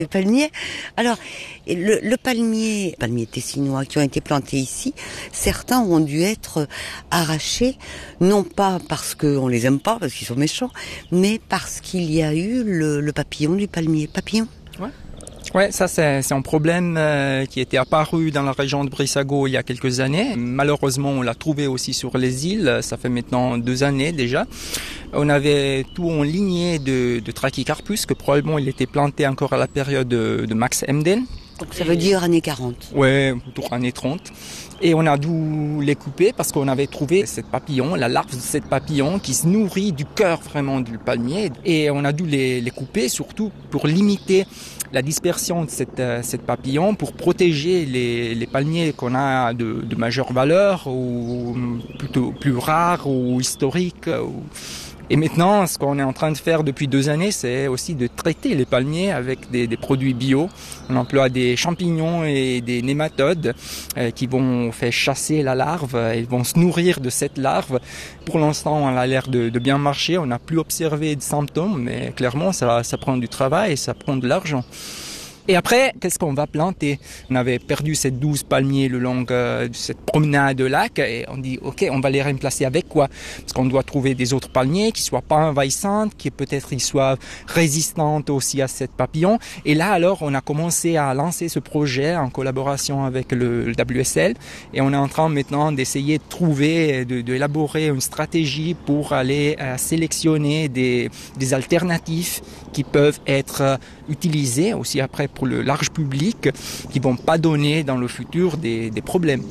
Le palmier. Alors, le palmier tessinois qui ont été plantés ici, certains ont dû être arrachés, non pas parce qu'on les aime pas, parce qu'ils sont méchants, mais parce qu'il y a eu le papillon du palmier. Papillon ? Ouais, ça c'est un problème qui était apparu dans la région de Brissago il y a quelques années. Malheureusement, on l'a trouvé aussi sur les îles. Ça fait maintenant 2 années déjà. On avait tout en lignée de Trachycarpus, que probablement il était planté encore à la période de Max Emden. Donc ça veut dire années 40. Ouais, autour années 30. Et on a dû les couper parce qu'on avait trouvé cette papillon, la larve de cette papillon qui se nourrit du cœur vraiment du palmier. Et on a dû les couper surtout pour limiter la dispersion de cette papillon, pour protéger les palmiers qu'on a de majeure valeur ou plutôt plus rares ou historiques. Et maintenant, ce qu'on est en train de faire depuis 2 années, c'est aussi de traiter les palmiers avec des produits bio. On emploie des champignons et des nématodes qui vont faire chasser la larve. Ils vont se nourrir de cette larve. Pour l'instant, elle a l'air de bien marcher. On n'a plus observé de symptômes, mais clairement, ça prend du travail et ça prend de l'argent. Et après, qu'est-ce qu'on va planter? On avait perdu ces 12 palmiers le long de cette promenade de lac et on dit, ok, on va les remplacer avec quoi? Parce qu'on doit trouver des autres palmiers qui soient pas envahissantes, qui peut-être ils soient résistantes aussi à cette papillon. Et là, alors, on a commencé à lancer ce projet en collaboration avec le WSL et on est en train maintenant d'essayer de trouver, d'élaborer une stratégie pour aller sélectionner des alternatives qui peuvent être utilisées aussi après pour le large public, qui vont pas donner dans le futur des problèmes.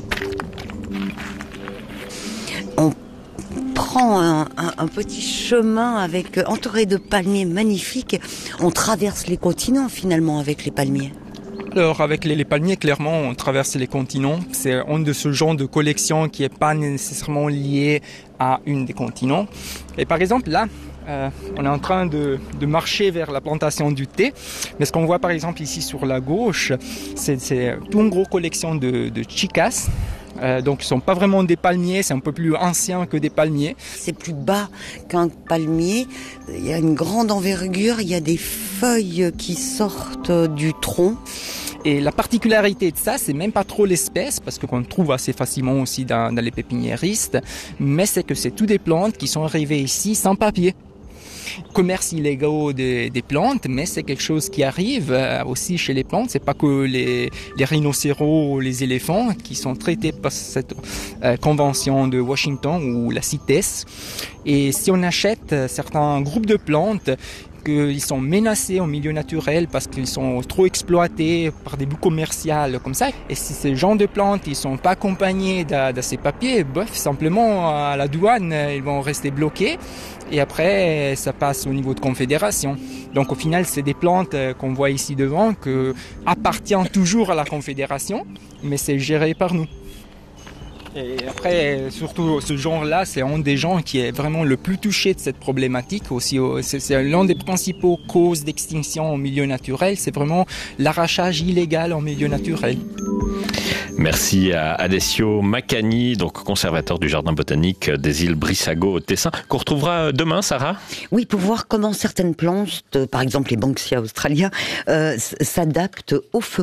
On prend un petit chemin entouré de palmiers magnifiques. On traverse les continents finalement avec les palmiers. Alors avec les palmiers, clairement, on traverse les continents. C'est un de ce genre de collection qui est pas nécessairement lié à une des continents. Et par exemple là, on est en train de marcher vers la plantation du thé. Mais ce qu'on voit par exemple ici sur la gauche, c'est tout une grosse collection de chicas. Donc ils sont pas vraiment des palmiers, c'est un peu plus ancien que des palmiers. C'est plus bas qu'un palmier, il y a une grande envergure, il y a des feuilles qui sortent du tronc. Et la particularité de ça, c'est même pas trop l'espèce, parce que qu'on trouve assez facilement aussi dans les pépiniéristes, mais c'est que c'est toutes des plantes qui sont arrivées ici sans papier. Commerce illégaux des plantes, mais c'est quelque chose qui arrive aussi chez les plantes. C'est pas que les rhinocéros ou les éléphants qui sont traités par cette convention de Washington ou la CITES. Et si on achète certains groupes de plantes qu'ils sont menacés au milieu naturel parce qu'ils sont trop exploités par des bouts commerciaux comme ça. Et si ces gens de plantes ils sont pas accompagnés de ces papiers, simplement à la douane, ils vont rester bloqués. Et après, ça passe au niveau de confédération. Donc au final, c'est des plantes qu'on voit ici devant qui appartiennent toujours à la confédération, mais c'est géré par nous. Et après, surtout ce genre-là, c'est un des gens qui est vraiment le plus touché de cette problématique aussi. C'est l'un des principaux causes d'extinction au milieu naturel, c'est vraiment l'arrachage illégal en milieu naturel. Merci à Adesio Macani, donc conservateur du jardin botanique des îles Brissago au Tessin, qu'on retrouvera demain, Sarah. Oui, pour voir comment certaines plantes, par exemple les Banksia australia, s'adaptent au feu.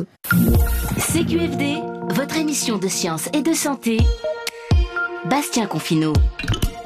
CQFD, votre émission de science et de santé. Bastien Confineau.